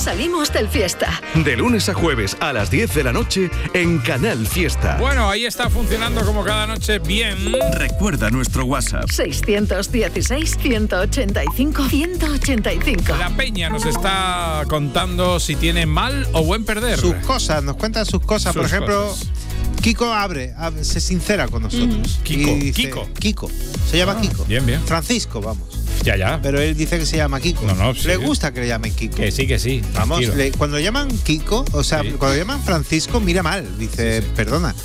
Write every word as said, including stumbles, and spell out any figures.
salimos del Fiesta. De lunes a jueves a las diez de la noche en Canal Fiesta. Bueno, ahí está funcionando como cada noche bien. Recuerda nuestro WhatsApp. seiscientos dieciséis, ciento ochenta y cinco, ciento ochenta y cinco. La Peña nos está contando si tiene mal o buen perder. Sus cosas, nos cuentan sus cosas. Sus Por ejemplo, cosas. Kiko abre, abre, se sincera con nosotros. Mm. Kiko, Y dice- Kiko. Kiko. Se llama Ah, Kiko. bien, bien. Francisco, vamos. Ya, ya. Pero él dice que se llama Kiko. No, no, sí. Le gusta que le llamen Kiko. Que sí, que sí. Vamos, tranquilo. le- cuando llaman Kiko, o sea, Sí. cuando llaman Francisco, mira mal. Dice, Sí, sí. perdona.